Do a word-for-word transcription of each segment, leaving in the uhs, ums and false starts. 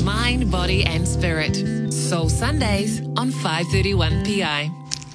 mind, body and spirit. Soul Sundays on five thirty-one P I.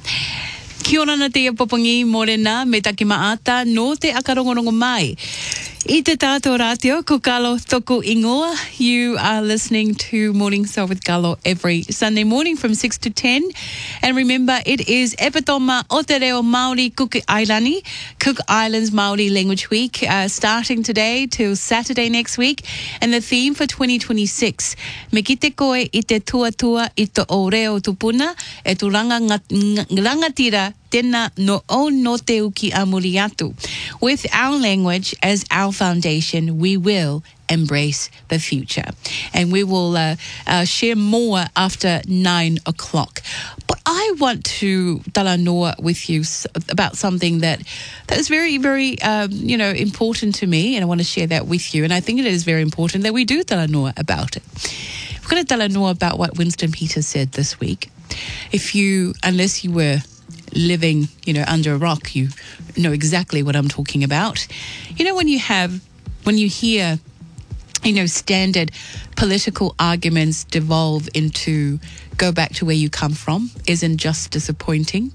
Kia ora na te popongi morena me taki maata no te akarongorongo mai. I te tātou rātio, ko Carlo toko ingoa. You are listening to Morning Soul with Carlo every Sunday morning from six to ten. And remember, it is Epitoma o te reo Māori Cook Airani, Cook Islands Māori Language Week, uh, starting today till Saturday next week. And the theme for twenty twenty-six, me kite koe I te tuatua I te o reo tupuna, e tu ranga ngat, rangatira tēnā no o no te uki a muri atu. With our language as our foundation, we will embrace the future. And we will uh, uh, share more after nine o'clock. But I want to talanoa with you about something that, that is very, very, um, you know, important to me. And I want to share that with you. And I think it is very important that we do talanoa about it. We're going to talanoa about what Winston Peters said this week. If you, unless you were living, you know, under a rock, you know exactly what I'm talking about. You know, when you have, when you hear, you know, standard political arguments devolve into go back to where you come from isn't just disappointing.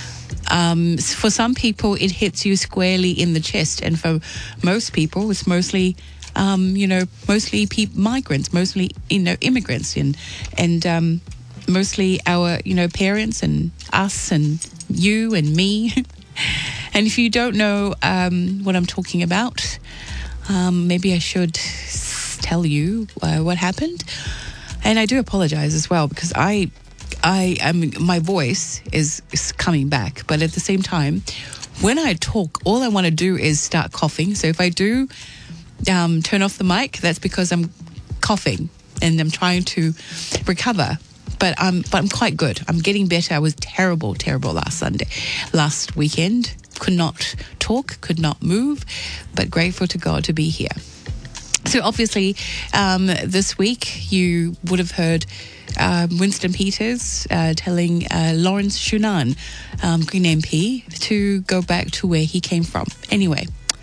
Um, for some people, it hits you squarely in the chest. And for most people, it's mostly, um, you know, mostly pe- migrants, mostly, you know, immigrants and, and, um, mostly our, you know, parents and us and you and me. And if you don't know um, what I'm talking about, um, maybe I should tell you uh, what happened. And I do apologize as well because I, I am, my voice is, is coming back. But at the same time, when I talk, all I want to do is start coughing. So if I do um, turn off the mic, that's because I'm coughing and I'm trying to recover. But I'm, but I'm quite good. I'm getting better. I was terrible, terrible last Sunday. Last weekend, could not talk, could not move, but grateful to God to be here. So obviously, um, this week, you would have heard uh, Winston Peters uh, telling uh, Lawrence Shunan, um, Green M P, to go back to where he came from. Anyway,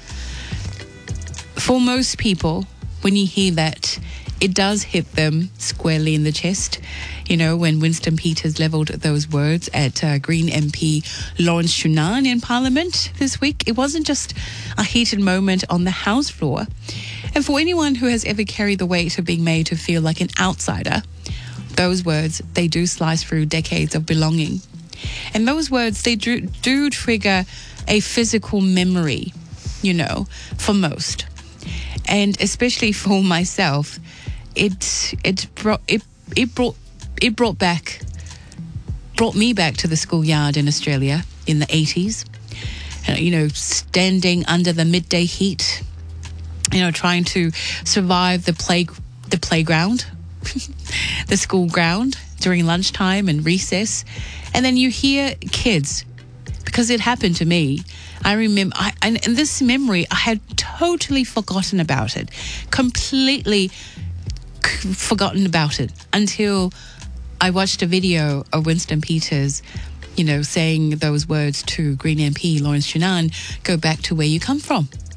for most people, when you hear that, it does hit them squarely in the chest. You know, when Winston Peters levelled those words at uh, Green M P Lawrence Shunan in Parliament this week, it wasn't just a heated moment on the House floor. And for anyone who has ever carried the weight of being made to feel like an outsider, those words, they do slice through decades of belonging. And those words, they do, do trigger a physical memory, you know, for most. And especially for myself, it it brought it it brought it brought back brought me back to the schoolyard in Australia in the eighties. Uh, you know, standing under the midday heat, you know, trying to survive the play the playground, the school ground during lunchtime and recess, and then you hear kids, because it happened to me. I remember, I, and, and this memory, I had totally forgotten about it, completely c- forgotten about it until I watched a video of Winston Peters, you know, saying those words to Green M P Lawrence Shunan, go back to where you come from.